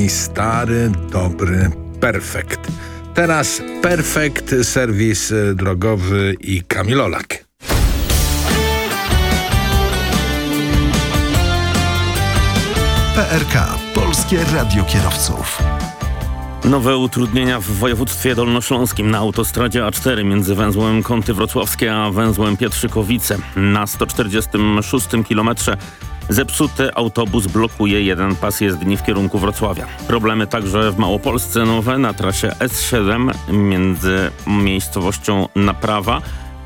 stary, dobry Perfekt. Teraz Perfekt, serwis drogowy i Kamil Olak. PRK, Polskie Radio Kierowców. Nowe utrudnienia w województwie dolnośląskim na autostradzie A4 między węzłem Kąty Wrocławskie a węzłem Pietrzykowice. Na 146 kilometrze zepsuty autobus blokuje jeden pas jezdni w kierunku Wrocławia. Problemy także w Małopolsce Nowe na trasie S7 między miejscowością Naprawa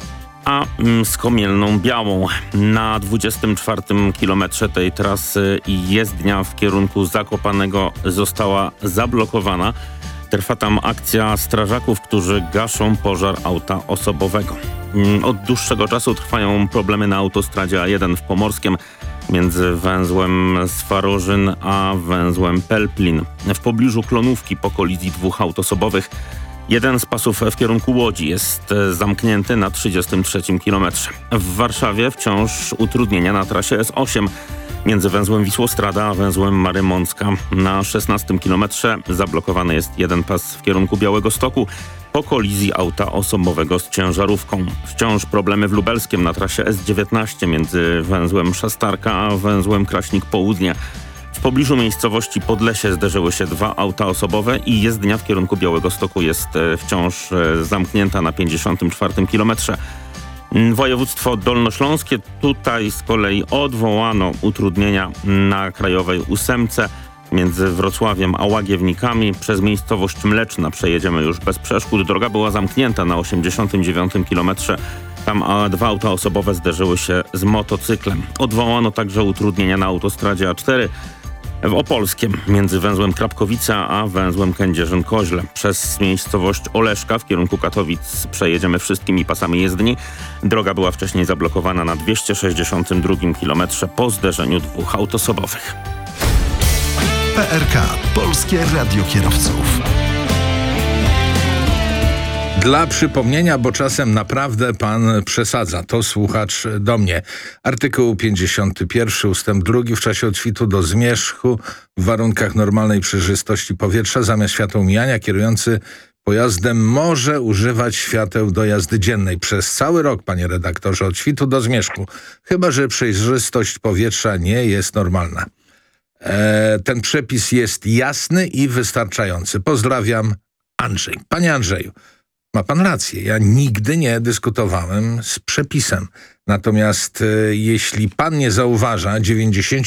a Skomielną Białą. Na 24 kilometrze tej trasy jezdnia w kierunku Zakopanego została zablokowana. Trwa tam akcja strażaków, którzy gaszą pożar auta osobowego. Od dłuższego czasu trwają problemy na autostradzie A1 w Pomorskiem między węzłem Swarożyn a węzłem Pelplin. W pobliżu Klonówki po kolizji dwóch aut osobowych jeden z pasów w kierunku Łodzi jest zamknięty na 33 kilometrze. W Warszawie wciąż utrudnienia na trasie S8 między węzłem Wisłostrada a węzłem Marymącka. Na 16 kilometrze zablokowany jest jeden pas w kierunku Białegostoku po kolizji auta osobowego z ciężarówką. Wciąż problemy w Lubelskiem na trasie S19 między węzłem Szastarka a węzłem Kraśnik Południe. W pobliżu miejscowości Podlesie zderzyły się dwa auta osobowe i jezdnia w kierunku Białegostoku jest wciąż zamknięta na 54 kilometrze. Województwo dolnośląskie, tutaj z kolei odwołano utrudnienia na Krajowej 8 między Wrocławiem a Łagiewnikami. Przez miejscowość Mleczna przejedziemy już bez przeszkód. Droga była zamknięta na 89 kilometrze. Tam dwa auta osobowe zderzyły się z motocyklem. Odwołano także utrudnienia na autostradzie A4 w Opolskiem między węzłem Krapkowice a węzłem Kędzierzyn-Koźle. Przez miejscowość Oleszka w kierunku Katowic przejedziemy wszystkimi pasami jezdni. Droga była wcześniej zablokowana na 262 kilometrze po zderzeniu dwóch aut osobowych. PRK, Polskie Radio Kierowców. Dla przypomnienia, bo czasem naprawdę pan przesadza, to słuchacz do mnie. Artykuł 51 ustęp 2 w czasie od świtu do zmierzchu w warunkach normalnej przejrzystości powietrza zamiast świateł mijania kierujący pojazdem może używać świateł do jazdy dziennej przez cały rok, panie redaktorze, od świtu do zmierzchu, chyba że przejrzystość powietrza nie jest normalna. Ten przepis jest jasny i wystarczający. Pozdrawiam, Andrzej. Panie Andrzeju, ma pan rację, ja nigdy nie dyskutowałem z przepisem. Natomiast jeśli pan nie zauważa 90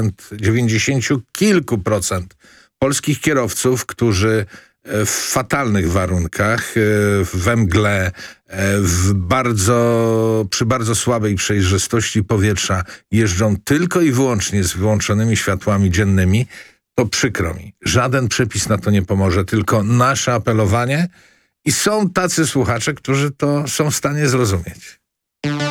kilku procent polskich kierowców, którzy w fatalnych warunkach, we mgle, przy bardzo słabej przejrzystości powietrza jeżdżą tylko i wyłącznie z wyłączonymi światłami dziennymi, to przykro mi. Żaden przepis na to nie pomoże, tylko nasze apelowanie i są tacy słuchacze, którzy to są w stanie zrozumieć.